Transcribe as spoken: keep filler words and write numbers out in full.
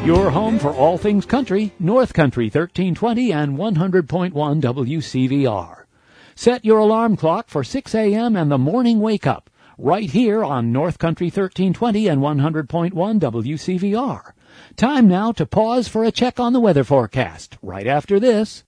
Your home for all things country, North Country thirteen twenty and one hundred point one W C V R. Set your alarm clock for six a.m. and the morning wake-up, right here on North Country thirteen twenty and one hundred point one W C V R. Time now to pause for a check on the weather forecast, right after this.